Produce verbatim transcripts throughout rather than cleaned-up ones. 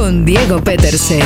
con Diego Petersen.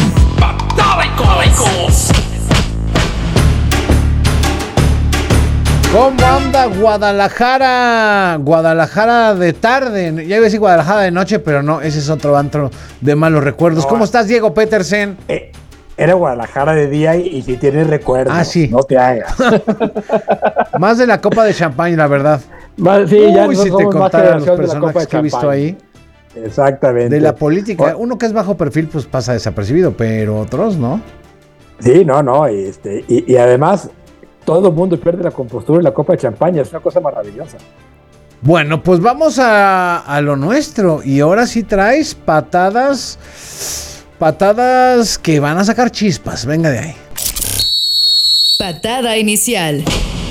¿Cómo anda Guadalajara? Guadalajara de tarde. Ya iba a decir Guadalajara de noche, pero no, ese es otro antro de malos recuerdos. No, ¿cómo estás, Diego Petersen? Eh, era Guadalajara de día y, y si tienes recuerdos. Ah, sí. No te hagas. Más de la copa de champán, la verdad. Más, sí, Uy, ya no si te contara los personajes que he visto ahí. Exactamente. De la política. Uno que es bajo perfil, pues pasa desapercibido, pero otros, ¿no? Sí, no, no. Este, y, y además, todo el mundo pierde la compostura en la copa de champaña. Es una cosa maravillosa. Bueno, pues vamos a, a lo nuestro. Y ahora sí traes patadas. Patadas que van a sacar chispas. Venga de ahí. Patada inicial.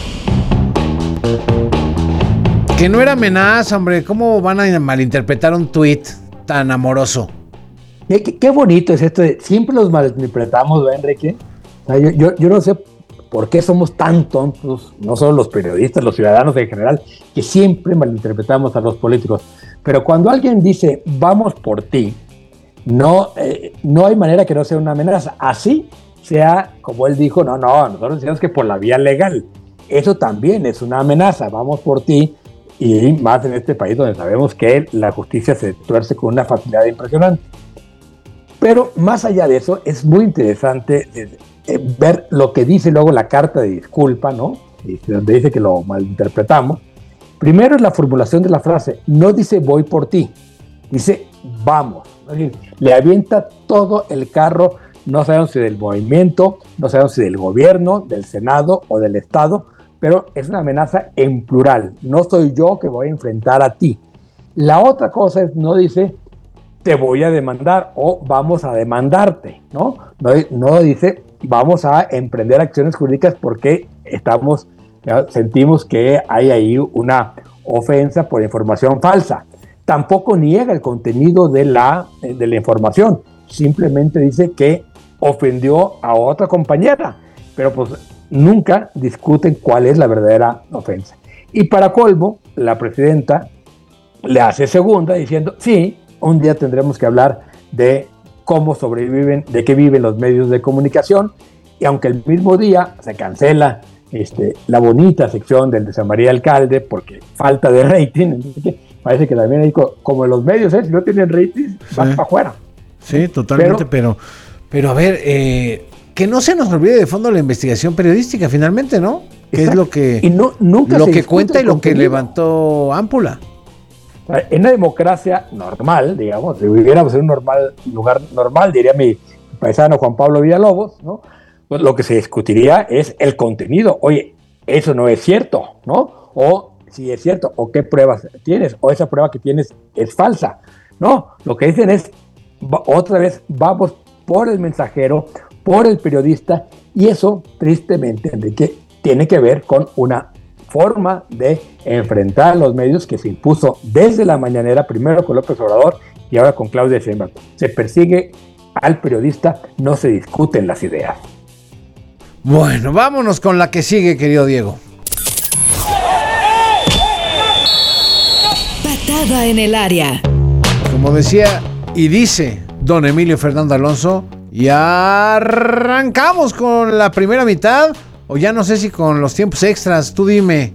Que no era amenaza, hombre. ¿Cómo van a malinterpretar un tuit tan amoroso? Qué, qué, qué bonito es esto de, siempre los malinterpretamos, ¿verdad, Enrique? O sea, yo, yo, yo no sé por qué somos tan tontos, no solo los periodistas, los ciudadanos en general, que siempre malinterpretamos a los políticos. Pero cuando alguien dice, vamos por ti, no, eh, no hay manera que no sea una amenaza. Así sea, como él dijo, no, no, nosotros decimos que por la vía legal. Eso también es una amenaza, vamos por ti. Y más en este país donde sabemos que la justicia se tuerce con una facilidad impresionante. Pero más allá de eso, es muy interesante eh, eh, ver lo que dice luego la carta de disculpa, ¿no? Donde dice que lo malinterpretamos. Primero es la formulación de la frase, no dice voy por ti, dice vamos. Es decir, le avienta todo el carro, no sabemos si del movimiento, no sabemos si del gobierno, del Senado o del Estado, pero es una amenaza en plural. No soy yo que voy a enfrentar a ti. La otra cosa es, no dice, te voy a demandar o vamos a demandarte, ¿no? No, no dice, vamos a emprender acciones jurídicas porque estamos, ya, sentimos que hay ahí una ofensa por información falsa. Tampoco niega el contenido de la, de la información. Simplemente dice que ofendió a otra compañera. Pero pues nunca discuten cuál es la verdadera ofensa. Y para colmo, la presidenta le hace segunda diciendo, sí, un día tendremos que hablar de cómo sobreviven, de qué viven los medios de comunicación, y aunque el mismo día se cancela este, la bonita sección del de San María Alcalde, porque falta de rating, parece que también hay como en los medios, ¿eh? Si no tienen rating, van sí. para afuera. Sí, totalmente, pero, pero, pero a ver, eh... que no se nos olvide de fondo la investigación periodística, finalmente, ¿no? Que es lo que, y no, nunca lo que cuenta y lo que levantó Ámpula. En una democracia normal, digamos, si viviéramos en un normal, lugar normal, diría mi paisano Juan Pablo Villalobos, ¿no? Pues lo que se discutiría es el contenido. Oye, eso no es cierto, ¿no? O si es cierto, o qué pruebas tienes, o esa prueba que tienes es falsa. No, lo que dicen es, otra vez, vamos por el mensajero, por el periodista, y eso, tristemente, Enrique, tiene que ver con una forma de enfrentar a los medios que se impuso desde la mañanera, primero con López Obrador y ahora con Claudia Sheinbaum. Se persigue al periodista, no se discuten las ideas. Bueno, vámonos con la que sigue, querido Diego. Patada en el área. Como decía y dice don Emilio Fernando Alonso, y arrancamos con la primera mitad, o ya no sé si con los tiempos extras, tú dime.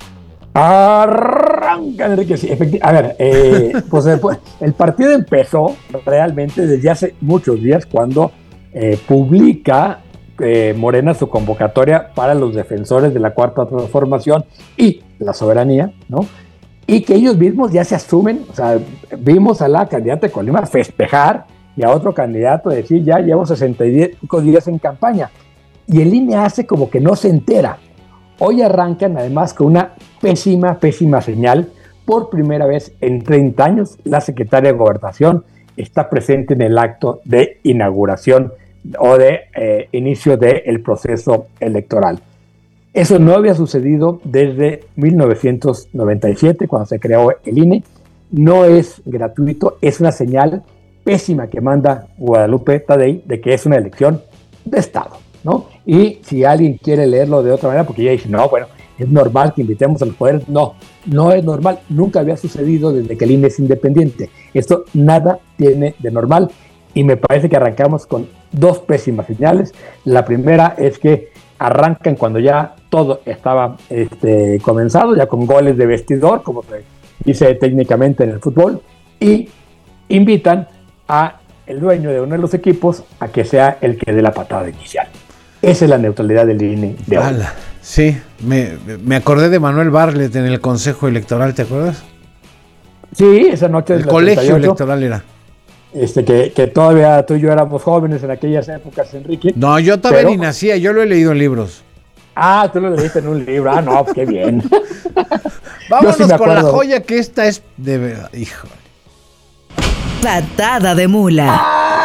Arranca, Enrique, sí, efectivamente. A ver, eh, pues después, el partido empezó realmente desde hace muchos días cuando eh, publica eh, Morena su convocatoria para los defensores de la Cuarta Transformación y la soberanía, ¿no? Y que ellos mismos ya se asumen, o sea, vimos a la candidata de Colima festejar y a otro candidato decir, ya llevo sesenta y cinco días en campaña. Y el I N E hace como que no se entera. Hoy arrancan además con una pésima, pésima señal. Por primera vez en treinta años, la secretaria de Gobernación está presente en el acto de inauguración o de eh, inicio del proceso electoral. Eso no había sucedido desde mil novecientos noventa y siete, cuando se creó el I N E. No es gratuito, es una señal pésima que manda Guadalupe Tadei de que es una elección de Estado, ¿no? Y si alguien quiere leerlo de otra manera, porque ella dice, no, bueno, es normal que invitemos a los poderes. No, no es normal. Nunca había sucedido desde que el I N E es independiente. Esto nada tiene de normal. y me parece que arrancamos con dos pésimas señales. La primera es que arrancan cuando ya todo estaba este, comenzado, ya con goles de vestidor, como se dice técnicamente en el fútbol, y invitan a el dueño de uno de los equipos a que sea el que dé la patada inicial. Esa es la neutralidad del I N E de hoy. Ala, sí, me, me acordé de Manuel Bartlett en el Consejo Electoral, ¿te acuerdas? Sí, esa noche. El colegio treinta y ocho, electoral era. Este, que, que todavía tú y yo éramos jóvenes en aquellas épocas, Enrique. No, yo todavía pero... ni nacía, yo lo he leído en libros. Ah, tú lo leíste en un libro. Ah, no, pues qué bien. Vámonos sí con la joya que esta es de verdad, hijo. Patada de mula.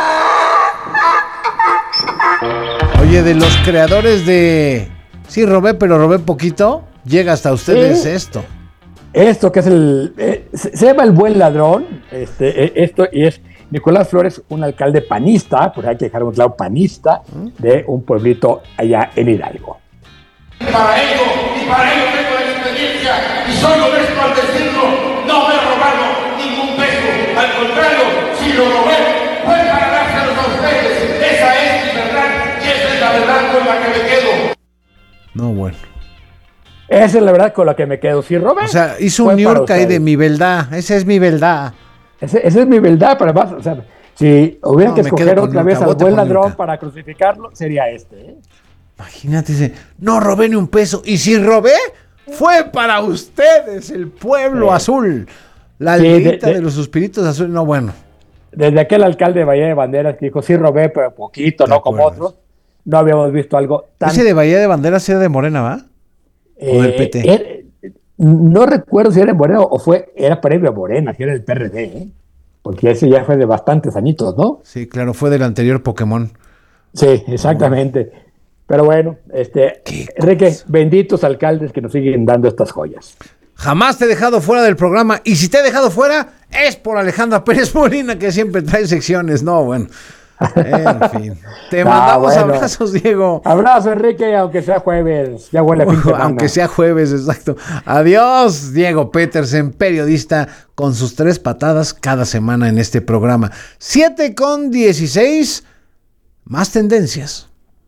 Oye, de los creadores de sí robé, pero robé poquito, llega hasta ustedes ¿Eh? esto. Esto que es el eh, se, se llama El Buen Ladrón. Este, eh, esto y es Nicolás Flores, un alcalde panista, porque hay que dejar un claro, panista, de un pueblito allá en Hidalgo. Para ello, y para ello tengo la experiencia, y soy honesto al decirlo, no me he robado ningún peso, al contrario, si lo robé, fue para dárselos a ustedes. Esa es mi verdad, y esa es la verdad con la que me quedo. No, bueno. Esa es la verdad con la que me quedo. Si robé, o sea, hizo un New York ahí de mi verdad, esa es mi verdad. Esa es mi verdad, pero más, o sea, si hubiera no, que escoger otra vez al buen ladrón nunca. Para crucificarlo, sería este, ¿eh? Imagínate, dice, no robé ni un peso, y si robé, fue para ustedes, el pueblo sí. azul, la sí, aldeita de, de, de los suspiritos azules, no, bueno. Desde aquel alcalde de Bahía de Banderas que dijo, sí robé, pero poquito, no como otros, no habíamos visto algo tan... Ese de Bahía de Banderas era de Morena, ¿va? Eh, ¿O del P T? Era, no recuerdo si era de Morena o fue, era previo a Morena, si era del P R D, ¿eh? Porque ese ya fue de bastantes añitos, ¿no? Sí, claro, fue del anterior Pokémon. Sí, exactamente. Oh. Pero bueno, este, Enrique, benditos alcaldes que nos siguen dando estas joyas. Jamás te he dejado fuera del programa, y si te he dejado fuera, es por Alejandra Pérez Molina, que siempre trae secciones. No, bueno. En fin. Te no, mandamos bueno. abrazos, Diego. Abrazo, Enrique, aunque sea jueves. Ya huele a fin de semana. Aunque sea jueves, exacto. Adiós, Diego Petersen, periodista, con sus tres patadas cada semana en este programa. siete con dieciséis, más tendencias.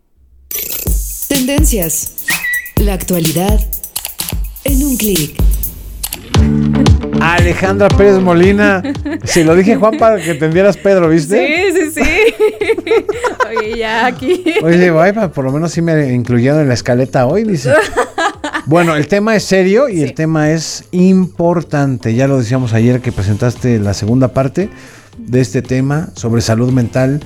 Tendencias. La actualidad en un clic. Alejandra Pérez Molina, se lo dije Juan para que entendieras Pedro, ¿viste? Sí, sí, sí. Oye, ya aquí. Oye, ay, por lo menos sí me incluyeron en la escaleta hoy, dice. Bueno, el tema es serio y sí. el tema es importante. Ya lo decíamos ayer que presentaste la segunda parte de este tema sobre salud mental.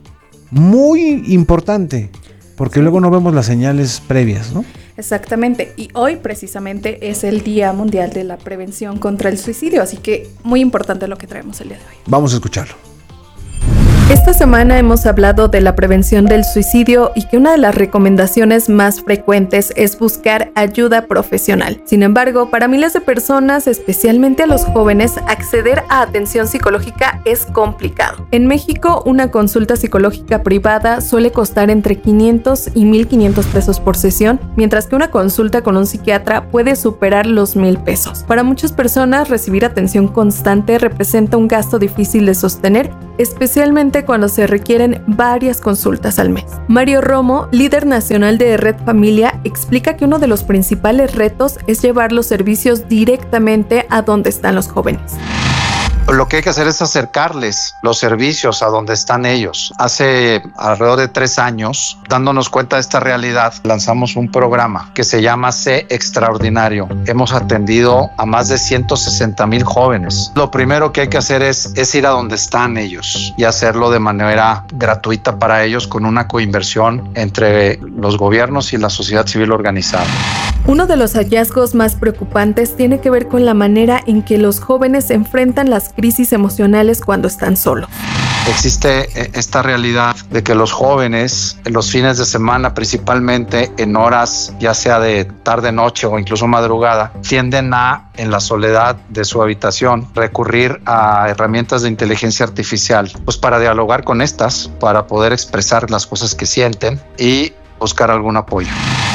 Muy importante, porque luego no vemos las señales previas, ¿no? Exactamente, y hoy precisamente es el Día Mundial de la Prevención contra el Suicidio, así que muy importante lo que traemos el día de hoy. Vamos a escucharlo. Esta semana hemos hablado de la prevención del suicidio y que una de las recomendaciones más frecuentes es buscar ayuda profesional. Sin embargo, para miles de personas, especialmente a los jóvenes, acceder a atención psicológica es complicado. En México, una consulta psicológica privada suele costar entre quinientos y mil quinientos pesos por sesión, mientras que una consulta con un psiquiatra puede superar los mil pesos. Para muchas personas, recibir atención constante representa un gasto difícil de sostener, especialmente cuando se requieren varias consultas al mes. Mario Romo, líder nacional de Red Familia, explica que uno de los principales retos es llevar los servicios directamente a donde están los jóvenes. Lo que hay que hacer es acercarles los servicios a donde están ellos. Hace alrededor de tres años, dándonos cuenta de esta realidad, lanzamos un programa que se llama Sé Extraordinario. Hemos atendido a más de ciento sesenta mil jóvenes. Lo primero que hay que hacer es, es ir a donde están ellos y hacerlo de manera gratuita para ellos, con una coinversión entre los gobiernos y la sociedad civil organizada. Uno de los hallazgos más preocupantes tiene que ver con la manera en que los jóvenes enfrentan las crisis emocionales cuando están solos. Existe esta realidad de que los jóvenes en los fines de semana, principalmente en horas ya sea de tarde, noche o incluso madrugada, tienden a, en la soledad de su habitación, recurrir a herramientas de inteligencia artificial, pues para dialogar con estas, para poder expresar las cosas que sienten y buscar algún apoyo.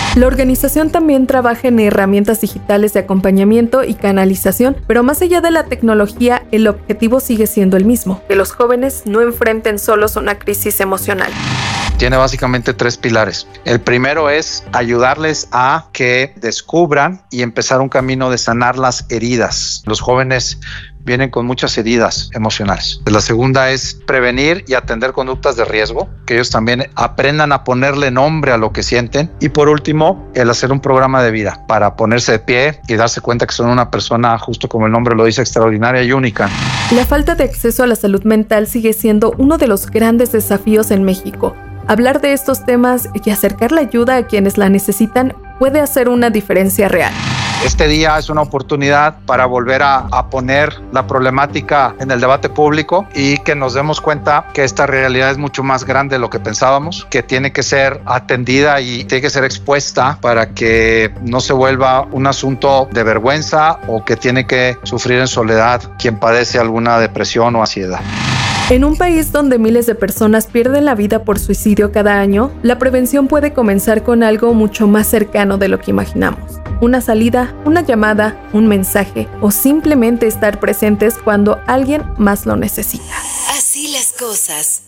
La organización también trabaja en herramientas digitales de acompañamiento y canalización, pero más allá de la tecnología, el objetivo sigue siendo el mismo, que los jóvenes no enfrenten solos una crisis emocional. Tiene básicamente tres pilares. El primero es ayudarles a que descubran y empezar un camino de sanar las heridas. Los jóvenes vienen con muchas heridas emocionales. La segunda es prevenir y atender conductas de riesgo, que ellos también aprendan a ponerle nombre a lo que sienten. Y por último, el hacer un programa de vida para ponerse de pie y darse cuenta que son una persona, justo como el nombre lo dice, extraordinaria y única. La falta de acceso a la salud mental sigue siendo uno de los grandes desafíos en México. Hablar de estos temas y acercar la ayuda a quienes la necesitan puede hacer una diferencia real. Este día es una oportunidad para volver a, a poner la problemática en el debate público y que nos demos cuenta que esta realidad es mucho más grande de lo que pensábamos, que tiene que ser atendida y tiene que ser expuesta para que no se vuelva un asunto de vergüenza o que tiene que sufrir en soledad quien padece alguna depresión o ansiedad. En un país donde miles de personas pierden la vida por suicidio cada año, la prevención puede comenzar con algo mucho más cercano de lo que imaginamos. Una salida, una llamada, un mensaje o simplemente estar presentes cuando alguien más lo necesita. Así las cosas.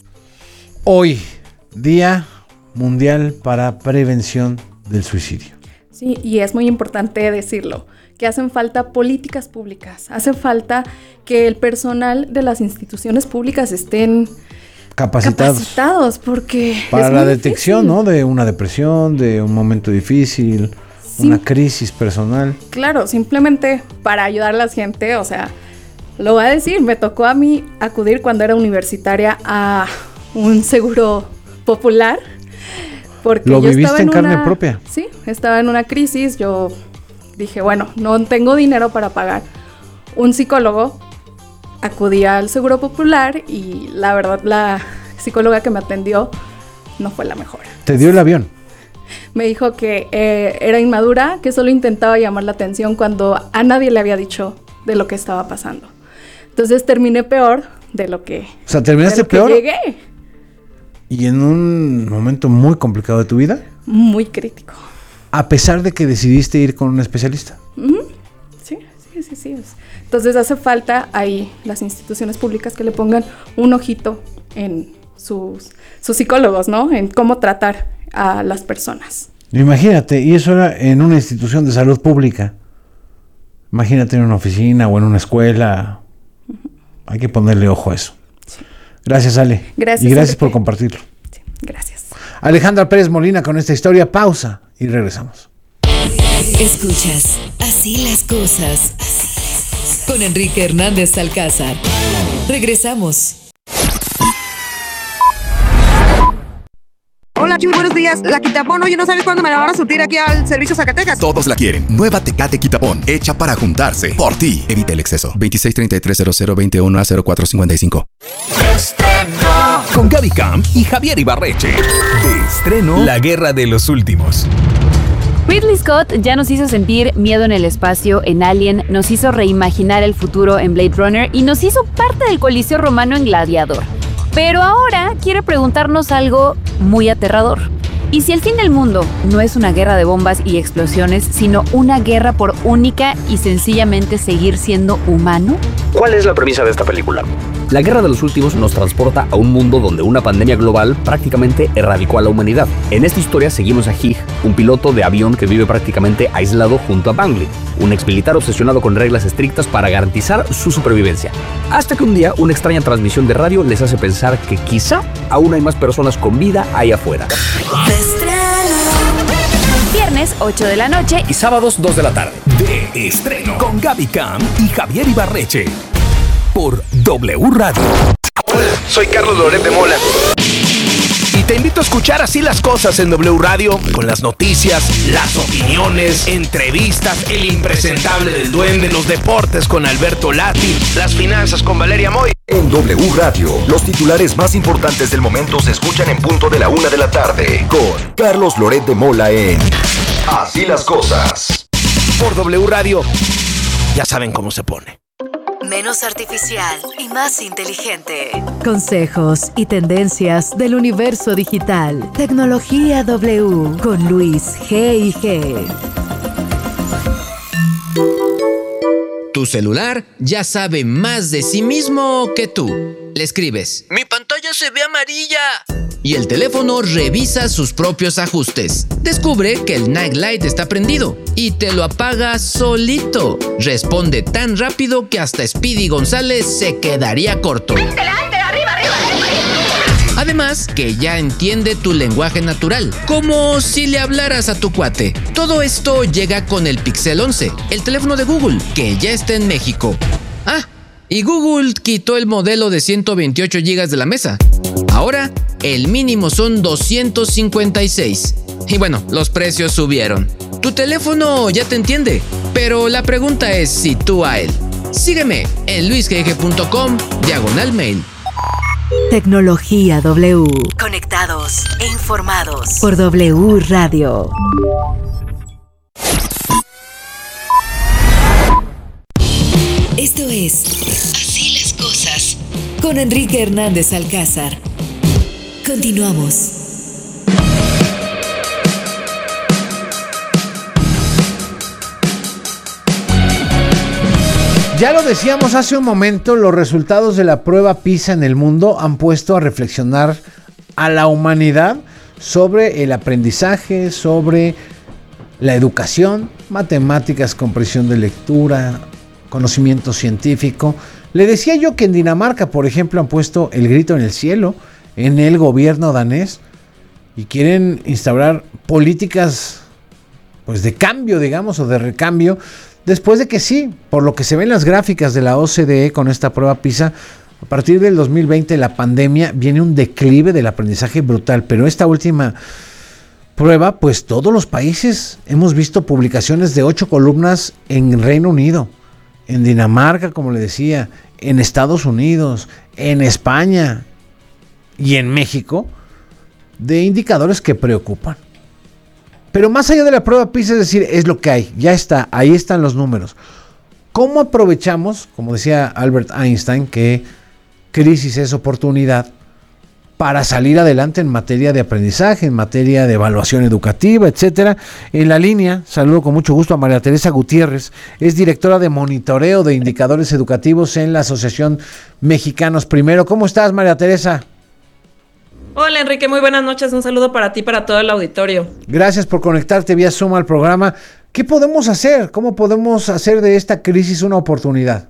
Hoy, Día Mundial para Prevención del Suicidio. Sí, y es muy importante decirlo, que hacen falta políticas públicas, hace falta que el personal de las instituciones públicas estén capacitados, capacitados porque para la detección, ¿no? De una depresión, de un momento difícil, sí. Una crisis personal. Claro, simplemente para ayudar a la gente, o sea, lo voy a decir, me tocó a mí acudir cuando era universitaria a un seguro popular. Porque ¿Lo yo viviste estaba en, en carne una, propia? Sí, estaba en una crisis, yo dije, bueno, no tengo dinero para pagar un psicólogo, acudí al Seguro Popular y la verdad la psicóloga que me atendió no fue la mejor. ¿Te dio el avión? Me dijo que eh, era inmadura, que solo intentaba llamar la atención cuando a nadie le había dicho de lo que estaba pasando. Entonces terminé peor de lo que, o sea, ¿terminaste de lo que peor? Llegué. ¿Y en un momento muy complicado de tu vida? Muy crítico. A pesar de que decidiste ir con un especialista. Uh-huh. Sí, sí, sí, sí. Entonces hace falta ahí las instituciones públicas que le pongan un ojito en sus, sus psicólogos, ¿no? En cómo tratar a las personas. Imagínate, y eso era en una institución de salud pública. Imagínate en una oficina o en una escuela. Uh-huh. Hay que ponerle ojo a eso. Sí. Gracias, Ale. Gracias. Y gracias por compartirlo. Sí, gracias. Alejandra Pérez Molina con esta historia. Pausa y regresamos. Escuchas Así las cosas con Enrique Hernández Alcázar. Regresamos. Hola, Chuy, buenos días. La Quitapón, oye, ¿no sabes cuándo me la van a surtir aquí al servicio Zacatecas? Todos la quieren. Nueva Tecate Quitapón, hecha para juntarse. Por ti. Evita el exceso. veintiséis treinta y tres cero cero veintiuno a cero cuatro cincuenta y cinco. Estreno. Con Gaby Camp y Javier Ibarreche. De estreno, La Guerra de los Últimos. Ridley Scott ya nos hizo sentir miedo en el espacio en Alien, nos hizo reimaginar el futuro en Blade Runner y nos hizo parte del Coliseo Romano en Gladiador. Pero ahora quiere preguntarnos algo muy aterrador. ¿Y si el fin del mundo no es una guerra de bombas y explosiones, sino una guerra por única y sencillamente seguir siendo humano? ¿Cuál es la premisa de esta película? La Guerra de los Últimos nos transporta a un mundo donde una pandemia global prácticamente erradicó a la humanidad. En esta historia seguimos a Hig, un piloto de avión que vive prácticamente aislado junto a Bangley, un exmilitar obsesionado con reglas estrictas para garantizar su supervivencia. Hasta que un día una extraña transmisión de radio les hace pensar que quizá aún hay más personas con vida ahí afuera. Viernes ocho de la noche y sábados dos de la tarde. De estreno con Gaby Camp y Javier Ibarreche. Por W Radio. Hola, soy Carlos Loret de Mola. Y te invito a escuchar Así las cosas en W Radio, con las noticias, las opiniones, entrevistas, el impresentable del duende, los deportes con Alberto Lati, las finanzas con Valeria Moy. En W Radio, los titulares más importantes del momento se escuchan en punto de la una de la tarde, con Carlos Loret de Mola en Así las cosas. Por W Radio, ya saben cómo se pone. menos artificial y más inteligente. Consejos y tendencias del universo digital. Tecnología W con Luis G I G. Tu celular ya sabe más de sí mismo que tú. Le escribes: "Mi pantalla se ve amarilla", y el teléfono revisa sus propios ajustes. Descubre que el night light está prendido y te lo apaga solito. Responde tan rápido que hasta Speedy González se quedaría corto. Además, que ya entiende tu lenguaje natural, como si le hablaras a tu cuate. Todo esto llega con el Pixel once, el teléfono de Google, que ya está en México. Ah, y Google quitó el modelo de ciento veintiocho gigas de la mesa. Ahora, el mínimo son doscientos cincuenta y seis. Y bueno, los precios subieron. Tu teléfono ya te entiende, pero la pregunta es si tú a él. Sígueme en luisgg punto com, diagonal mail. Tecnología W. Conectados e informados. Por W Radio. Esto es Así las cosas con Enrique Hernández Alcázar. Continuamos. Ya lo decíamos hace un momento, los resultados de la prueba PISA en el mundo han puesto a reflexionar a la humanidad sobre el aprendizaje, sobre la educación, matemáticas, comprensión de lectura, conocimiento científico. Le decía yo que en Dinamarca, por ejemplo, han puesto el grito en el cielo en el gobierno danés y quieren instaurar políticas pues de cambio, digamos, o de recambio. Después de que sí, por lo que se ve en las gráficas de la O C D E con esta prueba PISA, a partir del dos mil veinte, la pandemia, viene un declive del aprendizaje brutal. Pero esta última prueba, pues todos los países hemos visto publicaciones de ocho columnas en Reino Unido, en Dinamarca, como le decía, en Estados Unidos, en España y en México, de indicadores que preocupan. Pero más allá de la prueba PISA, es decir, es lo que hay, ya está, ahí están los números. ¿Cómo aprovechamos, como decía Albert Einstein, que crisis es oportunidad para salir adelante en materia de aprendizaje, en materia de evaluación educativa, etcétera? En la línea, saludo con mucho gusto a María Teresa Gutiérrez, es directora de monitoreo de indicadores educativos en la Asociación Mexicanos Primero. ¿Cómo estás, María Teresa? Hola Enrique, muy buenas noches, un saludo para ti y para todo el auditorio. Gracias por conectarte vía Zoom al programa. ¿Qué podemos hacer? ¿Cómo podemos hacer de esta crisis una oportunidad?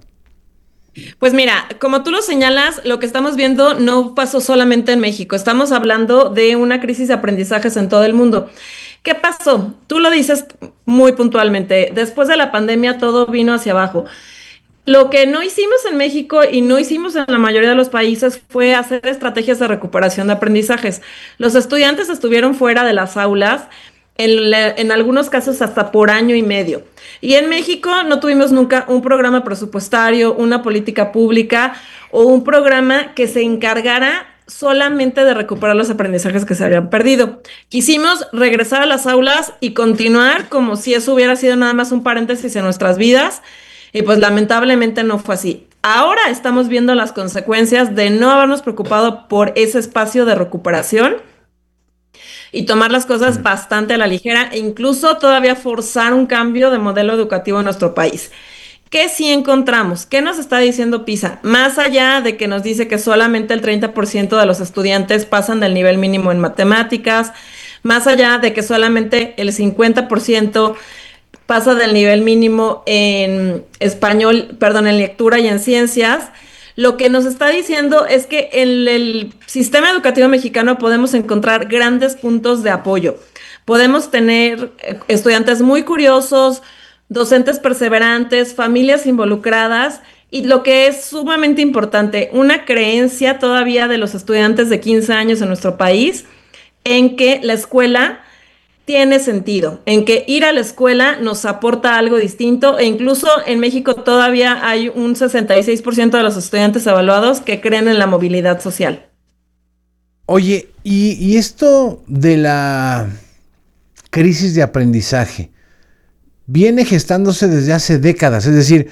Pues mira, como tú lo señalas, lo que estamos viendo no pasó solamente en México, estamos hablando de una crisis de aprendizajes en todo el mundo. ¿Qué pasó? Tú lo dices muy puntualmente, después de la pandemia todo vino hacia abajo. Lo que no hicimos en México y no hicimos en la mayoría de los países fue hacer estrategias de recuperación de aprendizajes. Los estudiantes estuvieron fuera de las aulas, en, en algunos casos hasta por año y medio. Y en México no tuvimos nunca un programa presupuestario, una política pública o un programa que se encargara solamente de recuperar los aprendizajes que se habían perdido. Quisimos regresar a las aulas y continuar como si eso hubiera sido nada más un paréntesis en nuestras vidas. Y pues lamentablemente no fue así. Ahora estamos viendo las consecuencias de no habernos preocupado por ese espacio de recuperación y tomar las cosas bastante a la ligera e incluso todavía forzar un cambio de modelo educativo en nuestro país. ¿Qué sí encontramos? ¿Qué nos está diciendo PISA? Más allá de que nos dice que solamente el treinta por ciento de los estudiantes pasan del nivel mínimo en matemáticas, más allá de que solamente el cincuenta por ciento pasa del nivel mínimo en español, perdón, en lectura y en ciencias, lo que nos está diciendo es que en el sistema educativo mexicano podemos encontrar grandes puntos de apoyo. Podemos tener estudiantes muy curiosos, docentes perseverantes, familias involucradas y lo que es sumamente importante, una creencia todavía de los estudiantes de quince años en nuestro país en que la escuela tiene sentido, en que ir a la escuela nos aporta algo distinto e incluso en México todavía hay un sesenta y seis por ciento de los estudiantes evaluados que creen en la movilidad social. Oye, y, y esto de la crisis de aprendizaje viene gestándose desde hace décadas, es decir,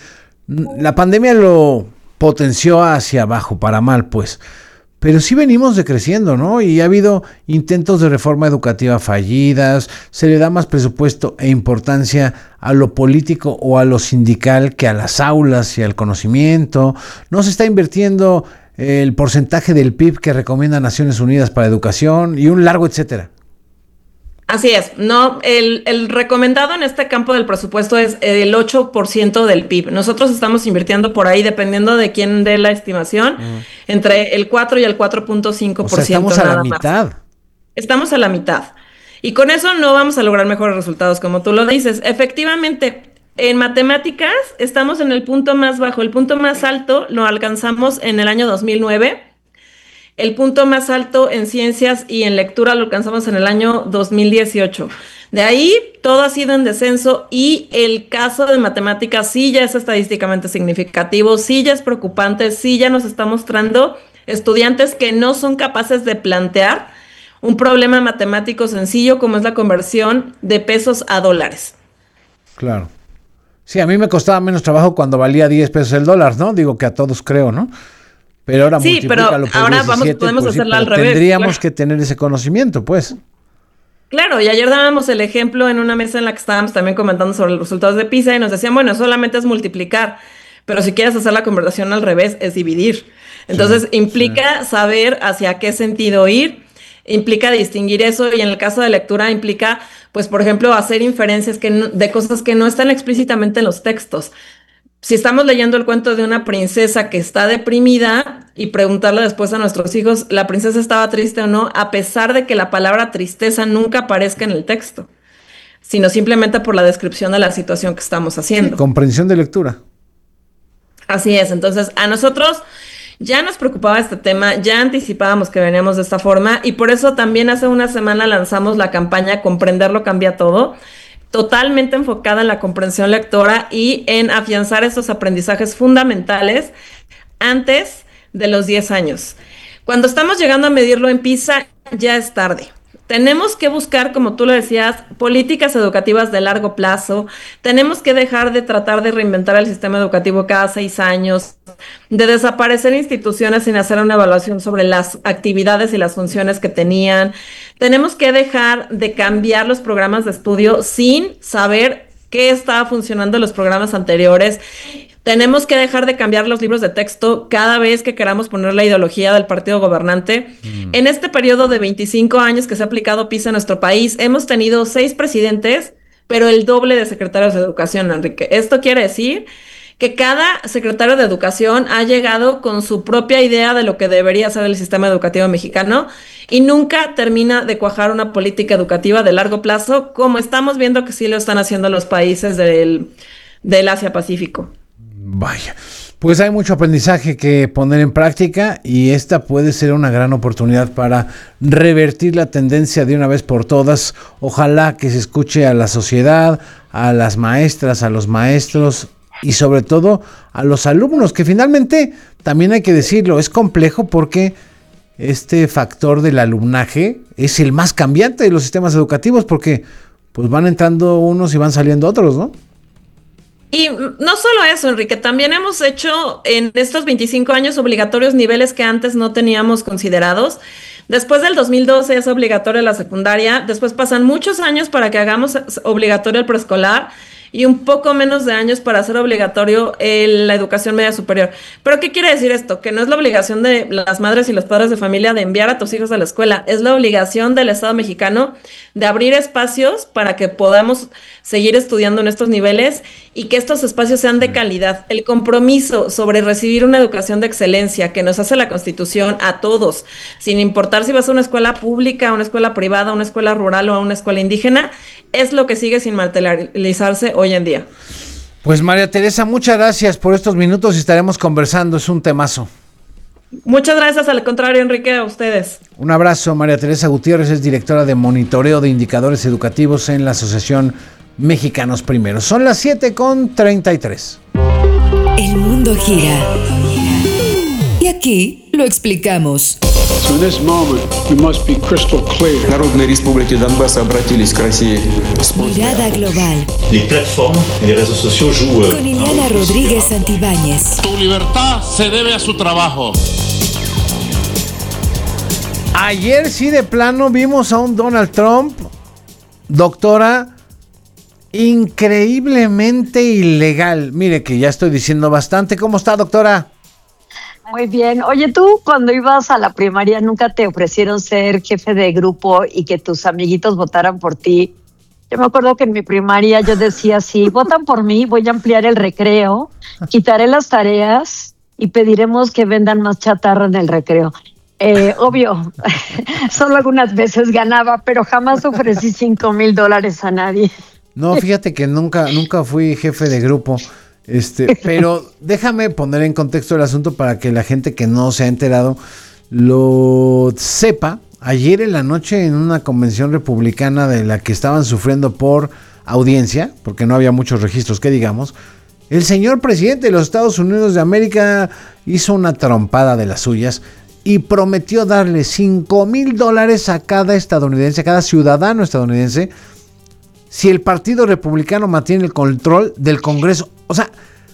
La pandemia lo potenció hacia abajo, para mal, pues. Pero sí venimos decreciendo, ¿no? Y ha habido intentos de reforma educativa fallidas, se le da más presupuesto e importancia a lo político o a lo sindical que a las aulas y al conocimiento. No se está invirtiendo el porcentaje del P I B que recomienda Naciones Unidas para educación y un largo etcétera. Así es, no, el, el recomendado en este campo del presupuesto es el ocho por ciento del P I B. Nosotros estamos invirtiendo por ahí, dependiendo de quién dé la estimación, uh-huh. entre el cuatro y el cuatro punto cinco por ciento. O sea, estamos a la mitad. Más. Estamos a la mitad. Y con eso no vamos a lograr mejores resultados, como tú lo dices. Efectivamente, en matemáticas estamos en el punto más bajo. El punto más alto lo alcanzamos en el año dos mil nueve. El punto más alto en ciencias y en lectura lo alcanzamos en el año dos mil dieciocho. De ahí todo ha sido en descenso y el caso de matemáticas sí ya es estadísticamente significativo, sí ya es preocupante, sí ya nos está mostrando estudiantes que no son capaces de plantear un problema matemático sencillo como es la conversión de pesos a dólares. Claro. Sí, a mí me costaba menos trabajo cuando valía diez pesos el dólar, ¿no? Digo que a todos creo, ¿no? Pero ahora sí, pero ahora vamos, podemos pues hacerlo sí, al revés. Tendríamos claro. que tener ese conocimiento, pues. Claro, y ayer dábamos el ejemplo en una mesa en la que estábamos también comentando sobre los resultados de PISA y nos decían, bueno, solamente es multiplicar, pero si quieres hacer la conversación al revés, es dividir. Entonces, sí, implica sí. saber hacia qué sentido ir, implica distinguir eso, y en el caso de lectura implica, pues, por ejemplo, hacer inferencias que no, de cosas que no están explícitamente en los textos. Si estamos leyendo el cuento de una princesa que está deprimida y preguntarle después a nuestros hijos, ¿la princesa estaba triste o no? A pesar de que la palabra tristeza nunca aparezca en el texto, sino simplemente por la descripción de la situación que estamos haciendo. Sí, comprensión de lectura. Así es, entonces a nosotros ya nos preocupaba este tema, ya anticipábamos que veníamos de esta forma y por eso también hace una semana lanzamos la campaña Comprenderlo Cambia Todo, totalmente enfocada en la comprensión lectora y en afianzar estos aprendizajes fundamentales antes de los diez años. Cuando estamos llegando a medirlo en PISA, ya es tarde. Tenemos que buscar, como tú lo decías, políticas educativas de largo plazo. Tenemos que dejar de tratar de reinventar el sistema educativo cada seis años, de desaparecer instituciones sin hacer una evaluación sobre las actividades y las funciones que tenían. Tenemos que dejar de cambiar los programas de estudio sin saber qué estaba funcionando en los programas anteriores. Tenemos que dejar de cambiar los libros de texto cada vez que queramos poner la ideología del partido gobernante. Mm. En este periodo de veinticinco años que se ha aplicado PISA en nuestro país, hemos tenido seis presidentes, pero el doble de secretarios de educación, Enrique. Esto quiere decir que cada secretario de educación ha llegado con su propia idea de lo que debería ser el sistema educativo mexicano y nunca termina de cuajar una política educativa de largo plazo, como estamos viendo que sí lo están haciendo los países del, del Asia-Pacífico. Vaya, pues hay mucho aprendizaje que poner en práctica y esta puede ser una gran oportunidad para revertir la tendencia de una vez por todas. Ojalá que se escuche a la sociedad, a las maestras, a los maestros y sobre todo a los alumnos, que finalmente, también hay que decirlo, es complejo porque este factor del alumnaje es el más cambiante de los sistemas educativos porque pues van entrando unos y van saliendo otros, ¿no? Y no solo eso, Enrique, también hemos hecho en estos veinticinco años obligatorios niveles que antes no teníamos considerados. Después del dos mil doce es obligatoria la secundaria, después pasan muchos años para que hagamos obligatorio el preescolar y un poco menos de años para hacer obligatorio el, la educación media superior. ¿Pero qué quiere decir esto? Que no es la obligación de las madres y los padres de familia de enviar a tus hijos a la escuela, es la obligación del Estado mexicano de abrir espacios para que podamos seguir estudiando en estos niveles y que estos espacios sean de calidad. El compromiso sobre recibir una educación de excelencia que nos hace la Constitución a todos, sin importar si vas a una escuela pública, a una escuela privada, a una escuela rural o a una escuela indígena, es lo que sigue sin materializarse hoy en día. Pues María Teresa, muchas gracias por estos minutos y estaremos conversando, es un temazo. Muchas gracias, al contrario, Enrique, a ustedes. Un abrazo. María Teresa Gutiérrez es directora de monitoreo de indicadores educativos en la Asociación Mexicanos Primero. Son las siete con treinta y tres. El mundo gira y aquí lo explicamos. So in this moment, we must be crystal clear. Народные республики Донбасса обратились к России. Mirada global. Les plateformes et les réseaux sociaux jouent. Con Ileana Rodríguez Santibáñez. Tu libertad se debe a su trabajo. Ayer sí de plano vimos a un Donald Trump, doctora, increíblemente ilegal. Mire que ya estoy diciendo bastante. ¿Cómo está, doctora? Muy bien. Oye, tú cuando ibas a la primaria nunca te ofrecieron ser jefe de grupo y que tus amiguitos votaran por ti. Yo me acuerdo que en mi primaria yo decía, si votan por mí, voy a ampliar el recreo, quitaré las tareas y pediremos que vendan más chatarra en el recreo. Eh, obvio, solo algunas veces ganaba, pero jamás ofrecí cinco mil dólares a nadie. No, fíjate que nunca, nunca fui jefe de grupo. Este, pero déjame poner en contexto el asunto para que la gente que no se ha enterado lo sepa. Ayer en la noche en una convención republicana de la que estaban sufriendo por audiencia, porque no había muchos registros, que digamos, el señor presidente de los Estados Unidos de América hizo una trompada de las suyas y prometió darle cinco mil dólares a cada estadounidense, a cada ciudadano estadounidense, si el Partido Republicano mantiene el control del Congreso. O sea,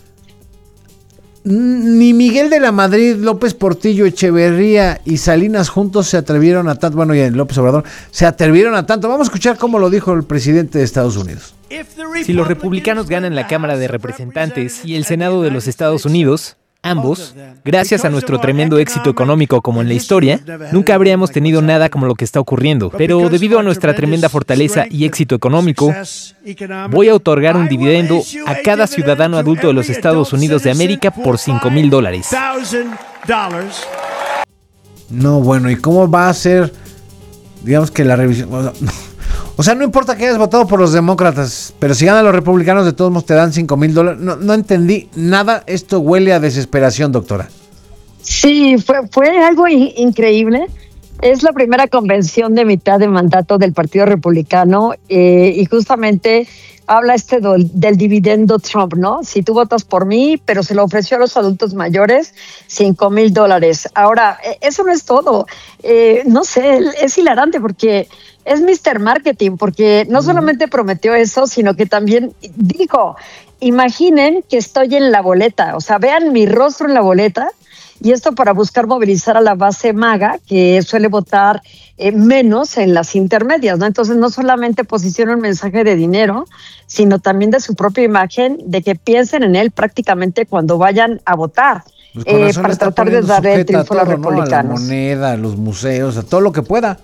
ni Miguel de la Madrid, López Portillo, Echeverría y Salinas juntos se atrevieron a tanto, bueno, y López Obrador, se atrevieron a tanto. Vamos a escuchar cómo lo dijo el presidente de Estados Unidos. Si los republicanos ganan la Cámara de Representantes y el Senado de los Estados Unidos, ambos, gracias a nuestro tremendo éxito económico como en la historia, nunca habríamos tenido nada como lo que está ocurriendo. Pero debido a nuestra tremenda fortaleza y éxito económico, voy a otorgar un dividendo a cada ciudadano adulto de los Estados Unidos de América por cinco mil dólares. No, bueno, ¿y cómo va a ser, digamos que la revisión? O sea, no importa que hayas votado por los demócratas, pero si ganan los republicanos, de todos modos te dan cinco mil dólares. No, no entendí nada. Esto huele a desesperación, doctora. Sí, fue, fue algo in- increíble. Es la primera convención de mitad de mandato del Partido Republicano eh, y justamente habla este do, del dividendo Trump, ¿no? Si tú votas por mí, pero se lo ofreció a los adultos mayores, cinco mil dólares. Ahora, eso no es todo. Eh, no sé, es hilarante porque es mister Marketing, porque no solamente prometió eso, sino que también dijo, imaginen que estoy en la boleta, o sea, vean mi rostro en la boleta, y esto para buscar movilizar a la base MAGA, que suele votar eh, menos en las intermedias, ¿no? Entonces no solamente posiciona un mensaje de dinero, sino también de su propia imagen, de que piensen en él prácticamente cuando vayan a votar, pues eh, para tratar de darle el triunfo a los republicanos. ¿No? A la moneda, a los museos, a todo lo que pueda.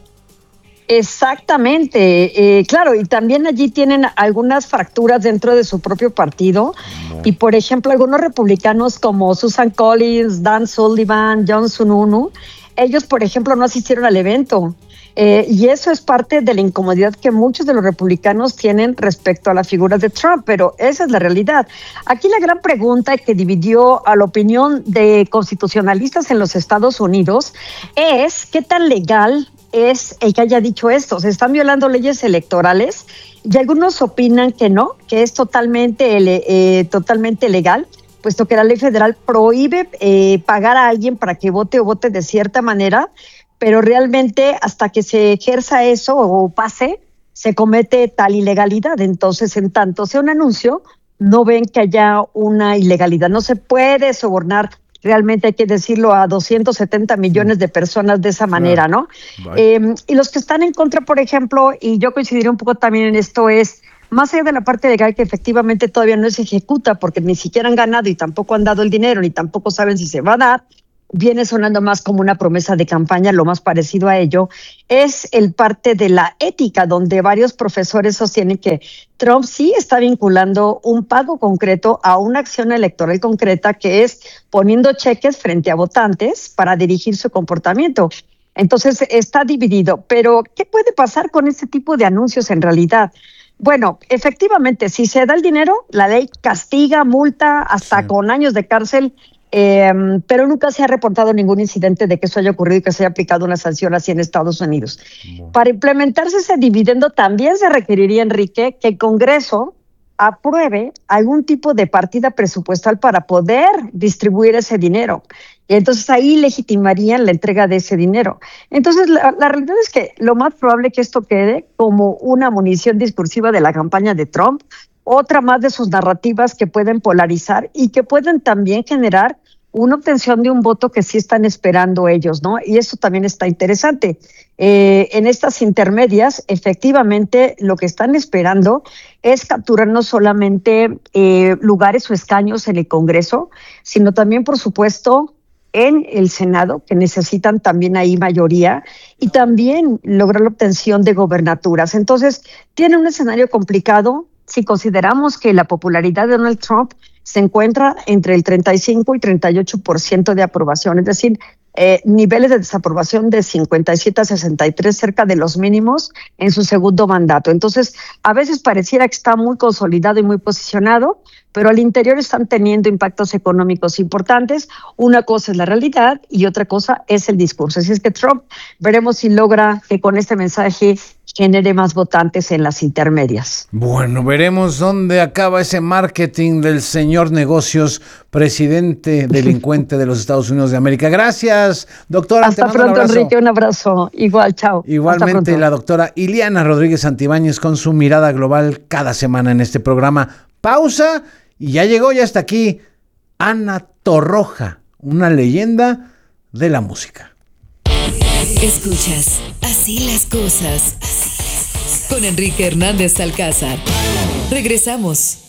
Exactamente, eh, claro, y también allí tienen algunas fracturas dentro de su propio partido, no. Y por ejemplo algunos republicanos como Susan Collins, Dan Sullivan, John Sununu, ellos por ejemplo no asistieron al evento, eh, y eso es parte de la incomodidad que muchos de los republicanos tienen respecto a la figura de Trump, pero esa es la realidad. Aquí la gran pregunta que dividió a la opinión de constitucionalistas en los Estados Unidos es ¿qué tan legal es el que haya dicho esto? ¿Se están violando leyes electorales? Y algunos opinan que no, que es totalmente, eh, totalmente legal, puesto que la ley federal prohíbe eh, pagar a alguien para que vote o vote de cierta manera, pero realmente hasta que se ejerza eso o pase, se comete tal ilegalidad. Entonces, en tanto sea un anuncio, no ven que haya una ilegalidad. No se puede sobornar, realmente hay que decirlo, a doscientos setenta millones de personas de esa manera, ¿no? Eh, y los que están en contra, por ejemplo, y yo coincidiré un poco también en esto, es más allá de la parte legal que efectivamente todavía no se ejecuta porque ni siquiera han ganado y tampoco han dado el dinero ni tampoco saben si se va a dar, viene sonando más como una promesa de campaña, lo más parecido a ello, es el parte de la ética, donde varios profesores sostienen que Trump sí está vinculando un pago concreto a una acción electoral concreta, que es poniendo cheques frente a votantes para dirigir su comportamiento. Entonces está dividido, pero ¿qué puede pasar con este tipo de anuncios en realidad? Bueno, efectivamente, si se da el dinero, la ley castiga, multa, hasta sí. con años de cárcel, Eh, pero nunca se ha reportado ningún incidente de que eso haya ocurrido y que se haya aplicado una sanción así en Estados Unidos. Bueno. Para implementarse ese dividendo también se requeriría, Enrique, que el Congreso apruebe algún tipo de partida presupuestal para poder distribuir ese dinero. Y entonces ahí legitimarían la entrega de ese dinero. Entonces la, la realidad es que lo más probable es que esto quede como una munición discursiva de la campaña de Trump, otra más de sus narrativas que pueden polarizar y que pueden también generar una obtención de un voto que sí están esperando ellos, ¿no? Y eso también está interesante. Eh, en estas intermedias, efectivamente, lo que están esperando es capturar no solamente eh, lugares o escaños en el Congreso, sino también, por supuesto, en el Senado, que necesitan también ahí mayoría, y también lograr la obtención de gobernaturas. Entonces, tiene un escenario complicado si consideramos que la popularidad de Donald Trump se encuentra entre el treinta y cinco y treinta y ocho por ciento de aprobación, es decir, eh, niveles de desaprobación de cincuenta y siete a sesenta y tres, cerca de los mínimos en su segundo mandato. Entonces, a veces pareciera que está muy consolidado y muy posicionado, pero al interior están teniendo impactos económicos importantes. Una cosa es la realidad y otra cosa es el discurso. Así es que Trump, veremos si logra que con este mensaje genere más votantes en las intermedias. Bueno, veremos dónde acaba ese marketing del señor negocios, presidente delincuente de los Estados Unidos de América. Gracias, doctora. Hasta pronto, Enrique, un abrazo. Igual, chao. Igualmente la doctora Ileana Rodríguez Santibáñez con su mirada global cada semana en este programa. Pausa y ya llegó, ya está aquí Ana Torroja, una leyenda de la música. Escuchas Así las cosas con Enrique Hernández Alcázar. Regresamos.